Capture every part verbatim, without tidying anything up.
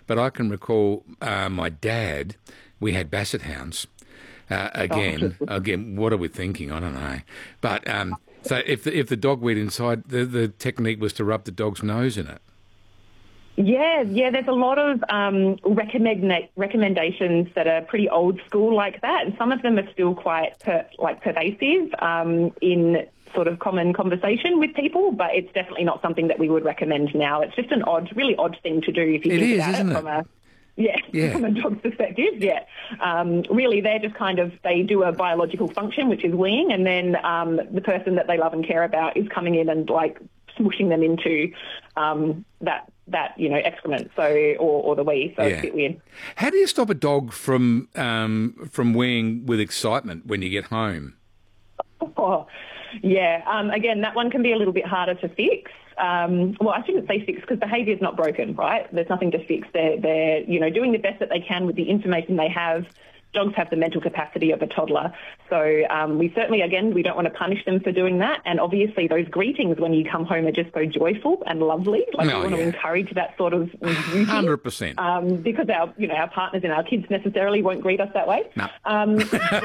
but I can recall uh, my dad, we had Basset Hounds. Uh, again, oh. again, what are we thinking? I don't know. But um, so if the, if the dog went inside, the, the technique was to rub the dog's nose in it. Yeah, yeah, there's a lot of um, recommend recommendations that are pretty old school like that, and some of them are still quite per, like pervasive um, in sort of common conversation with people, but it's definitely not something that we would recommend now. It's just an odd, really odd thing to do if you it think is, about isn't it, it from a yeah, yeah. from a dog's perspective. Yeah, um, really, they're just kind of they do a biological function, which is weeing, and then um, the person that they love and care about is coming in and like smooshing them into um, that. that, you know, excrement, so or, or the wee, so yeah. It's a bit weird. How do you stop a dog from um, from weeing with excitement when you get home? Oh, yeah, um, again, that one can be a little bit harder to fix. Um, well, I shouldn't say fix because behaviour is not broken, right? There's nothing to fix. They're, they're, you know, doing the best that they can with the information they have. Dogs have the mental capacity of a toddler. So um, we certainly, again, we don't want to punish them for doing that. And obviously those greetings when you come home are just so joyful and lovely. Like oh, we want yeah. to encourage that sort of beauty. one hundred percent. Um, because our, you know, our partners and our kids necessarily won't greet us that way. No. Um,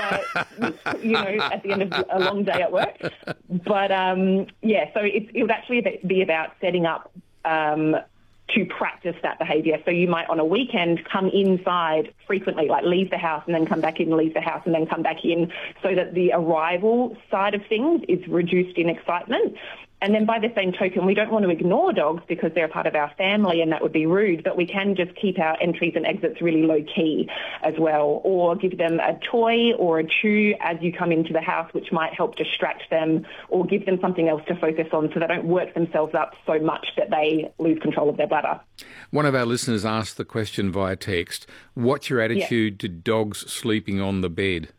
but, you know, at the end of a long day at work. But, um, yeah, so it, it would actually be about setting up um to practice that behaviour. So you might on a weekend come inside frequently, like leave the house and then come back in, leave the house and then come back in, so that the arrival side of things is reduced in excitement. And then by the same token, we don't want to ignore dogs because they're a part of our family and that would be rude, but we can just keep our entries and exits really low key as well, or give them a toy or a chew as you come into the house, which might help distract them, or give them something else to focus on so they don't work themselves up so much that they lose control of their bladder. One of our listeners asked the question via text, what's your attitude yeah. to dogs sleeping on the bed?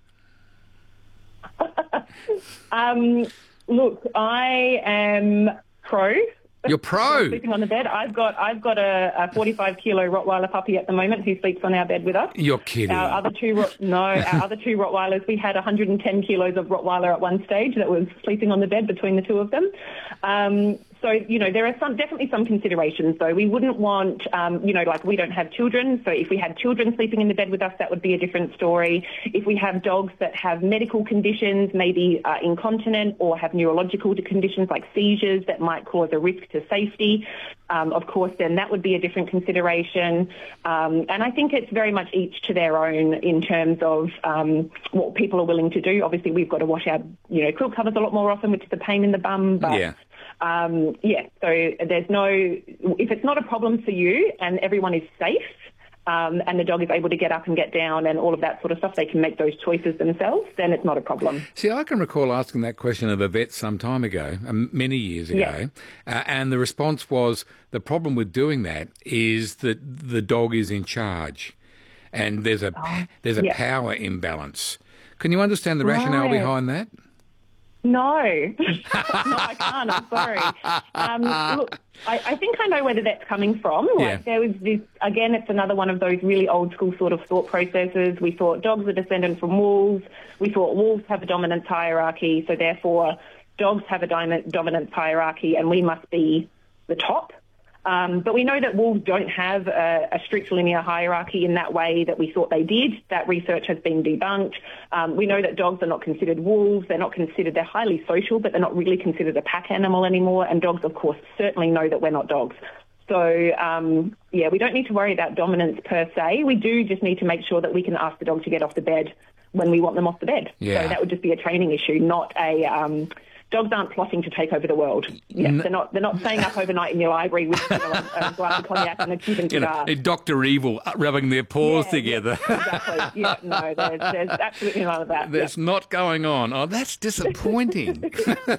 um... Look, I am pro. You're pro. Sleeping on the bed. I've got I've got a, a forty-five kilo Rottweiler puppy at the moment who sleeps on our bed with us. You're kidding. Our other two no, our other two Rottweilers. We had one hundred ten kilos of Rottweiler at one stage that was sleeping on the bed between the two of them. Um, so you know there are some definitely some considerations though. We wouldn't want um, you know like we don't have children. So if we had children sleeping in the bed with us, that would be a different story. If we have dogs that have medical conditions, maybe uh, incontinent or have neurological conditions like seizures that might cause a risk to safety, um, of course, then that would be a different consideration. Um, and I think it's very much each to their own in terms of um, what people are willing to do. Obviously, we've got to wash our, you know, quilt covers a lot more often, which is a pain in the bum. But yeah. Um, yeah, so there's no, if it's not a problem for you and everyone is safe, Um, and the dog is able to get up and get down and all of that sort of stuff, they can make those choices themselves, then it's not a problem. See, I can recall asking that question of a vet some time ago, um, many years ago, yeah. uh, and the response was the problem with doing that is that the dog is in charge and there's a, oh, there's a yeah. power imbalance. Can you understand the rationale right. behind that? No, no, I can't. I'm sorry. Um, look, I, I think I know where that's coming from. Like yeah. there was this, again, it's another one of those really old school sort of thought processes. We thought dogs are descended from wolves. We thought wolves have a dominance hierarchy, so therefore dogs have a dominance hierarchy and we must be the top. Um, but we know that wolves don't have a, a strict linear hierarchy in that way that we thought they did. That research has been debunked. Um, we know that dogs are not considered wolves. They're not considered, they're highly social, but they're not really considered a pack animal anymore. And dogs, of course, certainly know that we're not dogs. So, um, yeah, we don't need to worry about dominance per se. We do just need to make sure that we can ask the dog to get off the bed when we want them off the bed. Yeah. So that would just be a training issue, not a... Um, Dogs aren't plotting to take over the world. Yes, they're not. They're not staying up overnight in your library with you know, a glass of cognac and a Cuban cigar. You know, Doctor Evil rubbing their paws yeah, together. Yeah, exactly. Yeah, no, there's, there's absolutely none of that. That's yeah. not going on. Oh, that's disappointing. yeah,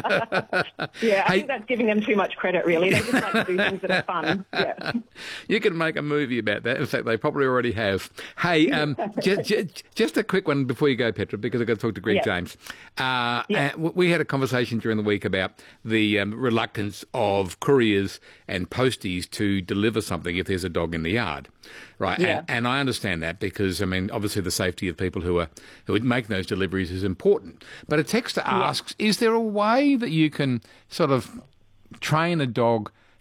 I hey, think that's giving them too much credit. Really, they just like to do things that are fun. Yeah. You can make a movie about that. In fact, they probably already have. Hey, um, just, just, just a quick one before you go, Petra, because I've got to talk to Greg yeah. James. Uh, yeah. We had a conversation during the week about the um, reluctance of couriers and posties to deliver something if there's a dog in the yard, right? Yeah. And, and I understand that because, I mean, obviously the safety of people who are who are making those deliveries is important. But a texter asks, yeah. is there a way that you can sort of train a dog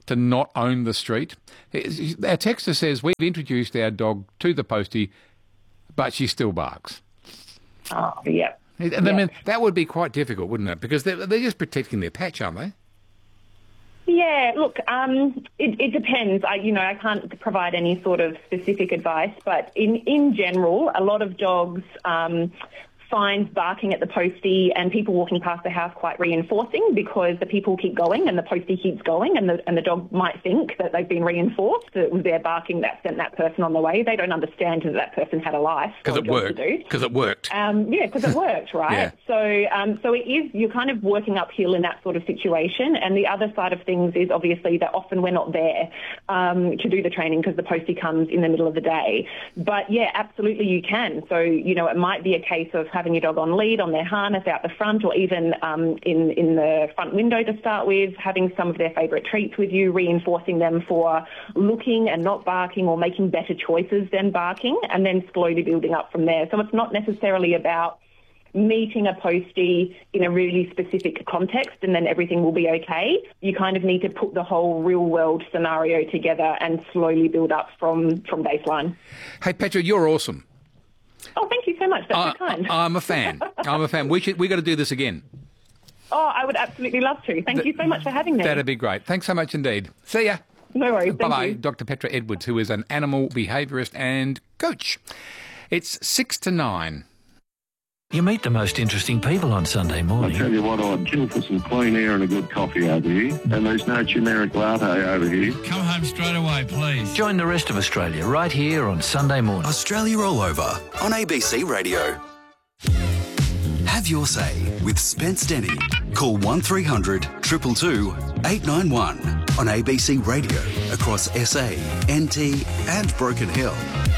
to not own the street. Our texter says, we've introduced our dog to the postie, but she still barks. Oh, yeah. And I mean, that would be quite difficult, wouldn't it? Because they're, they're just protecting their patch, aren't they? Yeah, look, um, it, it depends. I, you know, I can't provide any sort of specific advice, but in, in general, a lot of dogs um, find barking at the postie and people walking past the house quite reinforcing, because the people keep going and the postie keeps going, and the and the dog might think that they've been reinforced, that it was their barking that sent that person on the way. They don't understand that that person had a life because it worked. Because it worked. Um, yeah, because it worked, right? Yeah. So, um, so it is. You're kind of working uphill in that sort of situation. And the other side of things is obviously that often we're not there um, to do the training because the postie comes in the middle of the day. But yeah, absolutely, you can. So you know, it might be a case of having your dog on lead, on their harness out the front, or even um, in, in the front window to start with, having some of their favourite treats with you, reinforcing them for looking and not barking, or making better choices than barking, and then slowly building up from there. So it's not necessarily about meeting a postie in a really specific context and then everything will be okay. You kind of need to put the whole real world scenario together and slowly build up from, from baseline. Hey, Petra, you're awesome. Oh, thank you so much. That's I, so kind. I, I'm a fan. I'm a fan. We should. We got to do this again. Oh, I would absolutely love to. Thank Th- you so much for having me. That'd be great. Thanks so much indeed. See ya. No worries. Bye bye. You. Doctor Petra Edwards, who is an animal behaviourist and coach. It's six to nine. You meet the most interesting people on Sunday morning. I tell you what, I'd kill for some clean air and a good coffee over here. And there's no generic latte over here. Come home straight away, please. Join the rest of Australia right here on Sunday morning. Australia All Over on A B C Radio. Have your say with Spence Denny. Call one three hundred two two two eight nine one on A B C Radio across S A, N T and Broken Hill.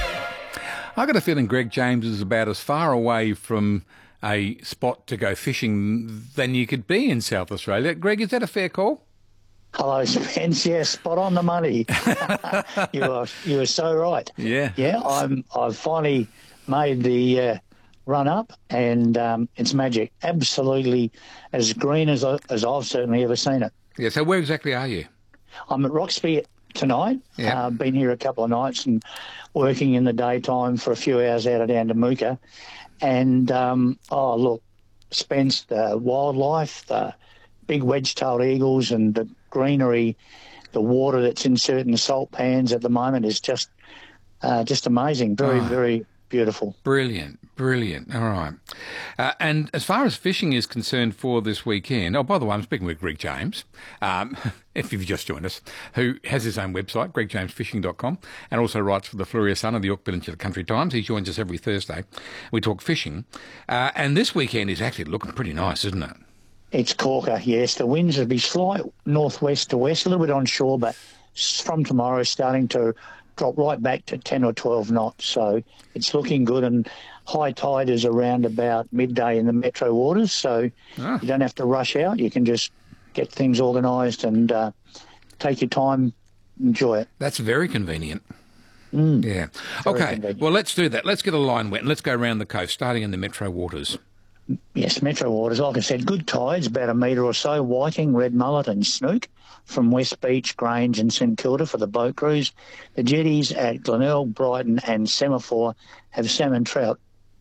I got a feeling Greg James is about as far away from a spot to go fishing than you could be in South Australia. Greg, is that a fair call? Hello, Spence. Yeah, spot on the money. you are you are so right. Yeah, yeah. I'm. I've finally made the uh, run up, and um, it's magic. Absolutely, as green as I, as I've certainly ever seen it. Yeah. So where exactly are you? I'm at Roxby tonight. Yeah. Uh, been here a couple of nights and working in the daytime for a few hours out of down to Mooka. And, um, oh, look, Spence, the wildlife, the big wedge-tailed eagles and the greenery, the water that's in certain salt pans at the moment is just uh, just amazing. Very, oh. very beautiful. Brilliant, brilliant. All right. Uh, and as far as fishing is concerned for this weekend, oh, by the way, I'm speaking with Greg James, um, if you've just joined us, who has his own website, greg james fishing dot com, and also writes for the Fleurieu Sun and the York Peninsula Country Times. He joins us every Thursday. We talk fishing. Uh, and this weekend is actually looking pretty nice, isn't it? It's corker, yes. The winds will be slight northwest to west, a little bit onshore, but from tomorrow starting to drop right back to ten or twelve knots. So it's looking good, and high tide is around about midday in the metro waters, so ah. you don't have to rush out. You can just get things organised and uh, take your time, enjoy it. That's very convenient. Mm, yeah. Okay, convenient. Well, let's do that. Let's get a line wet and let's go around the coast, starting in the metro waters. Yes, metro waters, like I said, good tides, about a metre or so, whiting, red mullet and snook from West Beach, Grange and St Kilda for the boat cruise. The jetties at Glenelg, Brighton and Semaphore have salmon trout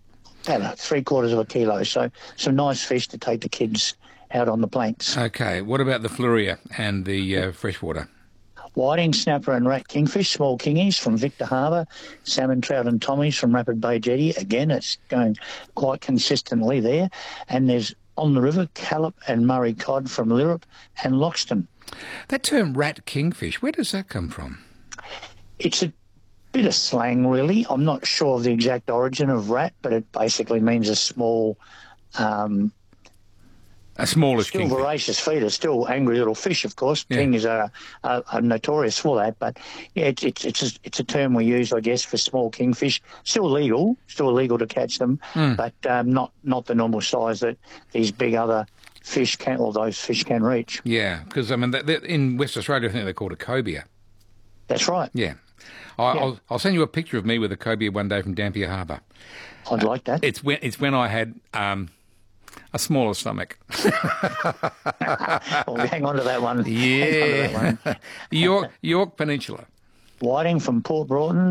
at three quarters of a kilo, so some nice fish to take the kids out on the planks. Okay, what about the Fleurieu and the uh, freshwater? Whiting, snapper and rat kingfish, small kingies from Victor Harbour, salmon trout and tommies from Rapid Bay Jetty. Again, it's going quite consistently there. And there's on the river, Callop and Murray cod from Lirrup and Loxton. That term rat kingfish, where does that come from? It's a bit of slang, really. I'm not sure of the exact origin of rat, but it basically means a small... Um, A smallish still kingfish. Voracious feeder, still angry little fish, of course. Yeah. King is a, a, a notorious for that, but yeah, it's it's it's a, it's a term we use, I guess, for small kingfish. Still legal, still legal to catch them, mm. but um, not not the normal size that these big other fish can, or those fish can reach. Yeah, because I mean, they're, they're, in West Australia, I think they're called a cobia. That's right. Yeah. I, yeah. I'll I'll send you a picture of me with a cobia one day from Dampier Harbour. I'd uh, like that. It's when it's when I had. Um, A smaller stomach. Well, hang on to that one. Yeah. Hang on to that one. York, York Peninsula. Whiting from Port Broughton.